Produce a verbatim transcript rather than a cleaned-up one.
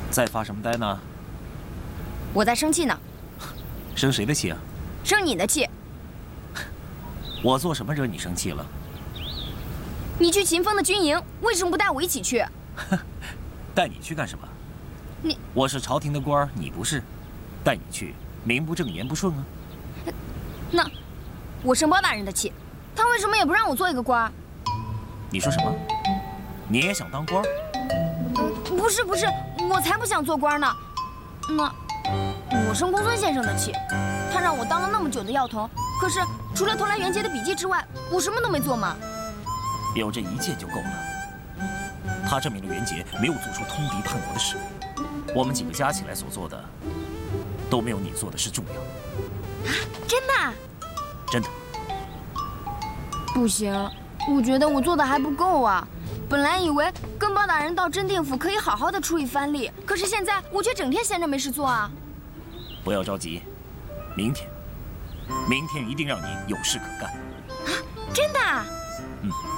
在发什么呆呢？ 我在生气呢。 生谁的气啊？ 生你的气。 我做什么惹你生气了？ 你去秦风的军营，为什么不带我一起去？ 带你去干什么？ 你我是朝廷的官儿，你不是，带你去名不正言不顺啊。 那我生包大人的气，他为什么也不让我做一个官儿？ 你说什么？你也想当官儿？ 不是不是，我才不想做官呢。那我生公孙先生的气，他让我当了那么久的药童，可是除了投来袁杰的笔记之外，我什么都没做嘛。 有这一件就够了。他证明了袁杰没有做出通敌叛国的事，我们几个加起来所做的，都没有你做的事重要。 啊，真的？ 真的。 不行，我觉得我做的还不够啊。本来以为跟包大人到真定府可以好好的出一番力，可是现在我却整天闲着没事做啊。 不要着急，明天，明天一定让你有事可干。 啊，真的？ 嗯。